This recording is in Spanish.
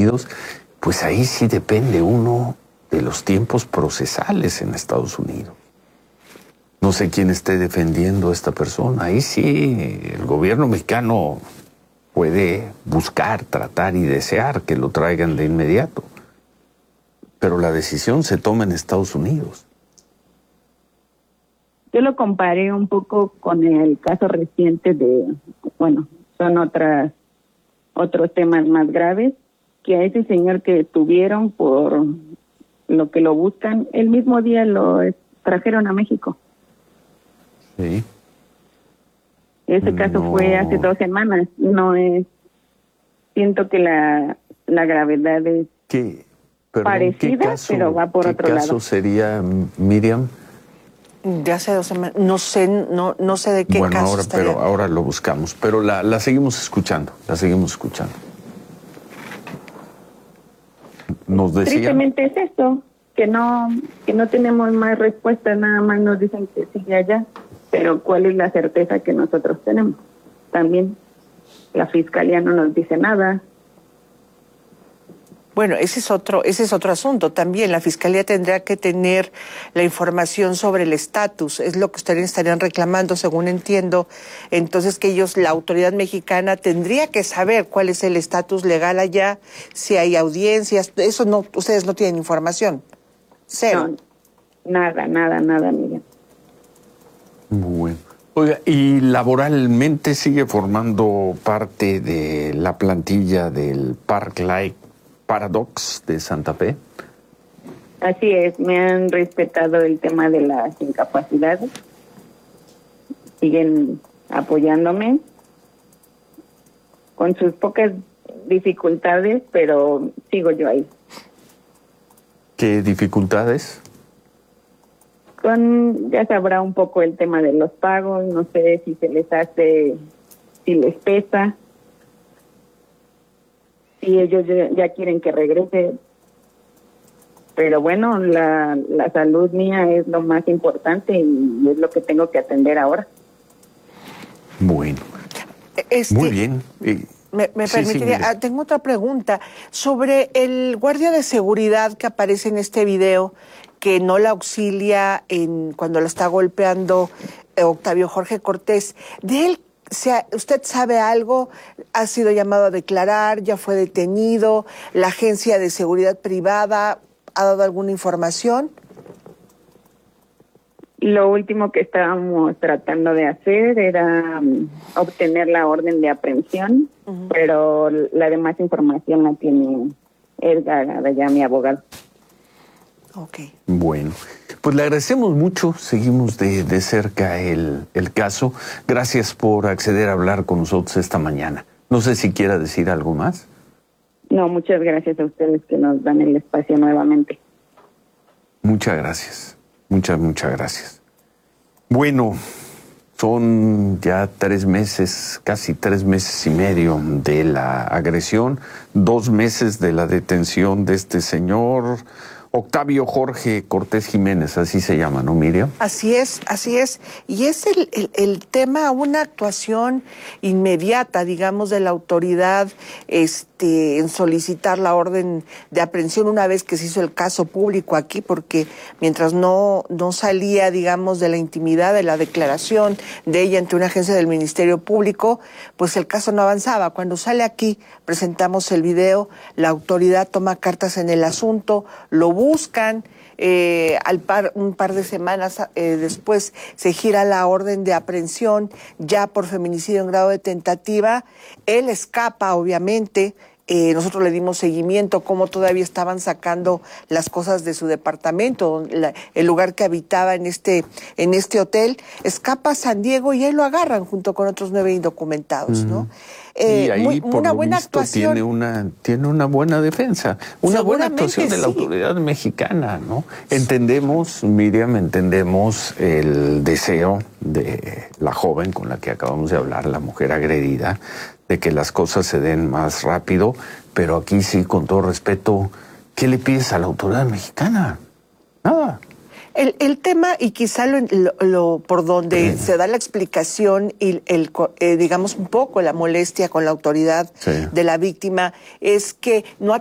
Unidos, pues ahí sí depende uno de los tiempos procesales en Estados Unidos. No sé quién esté defendiendo a esta persona. Ahí sí, el gobierno mexicano puede buscar, tratar y desear que lo traigan de inmediato. Pero la decisión se toma en Estados Unidos. Yo lo comparé un poco con el caso reciente son otros temas más graves, que a ese señor que detuvieron por lo que lo buscan, el mismo día lo trajeron a México. Sí. Ese caso fue hace 2 semanas. Siento que la gravedad es parecida, pero va por otro lado. ¿Qué caso sería, Miriam? De hace 2 semanas. No sé de qué caso estaría. Pero ahora lo buscamos. Pero la seguimos escuchando. Nos decía... Tristemente es eso, que no tenemos más respuestas, nada más nos dicen que sigue allá. Pero ¿cuál es la certeza que nosotros tenemos? También la fiscalía no nos dice nada. Bueno, ese es otro asunto. También la fiscalía tendrá que tener la información sobre el estatus. Es lo que ustedes estarían reclamando, según entiendo. Entonces que la autoridad mexicana tendría que saber cuál es el estatus legal allá, si hay audiencias. Eso no, ustedes no tienen información. Cero. No, nada, Miriam. Bueno. Oiga, ¿y laboralmente sigue formando parte de la plantilla del Park Life Paradox de Santa Fe? Así es, me han respetado el tema de las incapacidades. Siguen apoyándome con sus pocas dificultades, pero sigo yo ahí. ¿Qué dificultades? Ya sabrá un poco el tema de los pagos, no sé si si les pesa, si ellos ya quieren que regrese, pero bueno, la salud mía es lo más importante y es lo que tengo que atender ahora. Bueno, muy bien. ¿Me permitiría? Tengo otra pregunta sobre el guardia de seguridad que aparece en este video, que no la auxilia cuando la está golpeando Octavio Jorge Cortés. ¿De él usted sabe algo? ¿Ha sido llamado a declarar? ¿Ya fue detenido? ¿La agencia de seguridad privada ha dado alguna información? Lo último que estábamos tratando de hacer era obtener la orden de aprehensión, pero la demás información la tiene Edgar, ya mi abogado. Okay. Bueno, pues le agradecemos mucho, seguimos de cerca el caso. Gracias por acceder a hablar con nosotros esta mañana. No sé si quiera decir algo más. No, muchas gracias a ustedes que nos dan el espacio nuevamente. Muchas gracias, muchas gracias. Bueno, son ya 3 meses, casi 3 meses y medio de la agresión, 2 meses de la detención de este señor Octavio Jorge Cortés Jiménez, así se llama, ¿no, Miriam? Así es. Y es el tema, una actuación inmediata, digamos, de la autoridad en solicitar la orden de aprehensión una vez que se hizo el caso público aquí, porque mientras no salía, digamos, de la intimidad de la declaración de ella ante una agencia del Ministerio Público, pues el caso no avanzaba. Cuando sale aquí, presentamos el video, la autoridad toma cartas en el asunto, lo buscan, un par de semanas después se gira la orden de aprehensión ya por feminicidio en grado de tentativa. Él escapa, obviamente. Nosotros le dimos seguimiento, cómo todavía estaban sacando las cosas de su departamento, el lugar que habitaba en este hotel. Escapa a San Diego y ahí lo agarran junto con otros 9 indocumentados, ¿no? Y ahí, por una lo buena visto, actuación. tiene una buena defensa, una buena actuación de la sí. autoridad mexicana, ¿no? Entendemos, Miriam, el deseo de la joven con la que acabamos de hablar, la mujer agredida, de que las cosas se den más rápido, pero aquí sí, con todo respeto, ¿qué le pides a la autoridad mexicana? Nada. El tema, y quizá por donde se da la explicación y digamos un poco la molestia con la autoridad de la víctima, es que no ha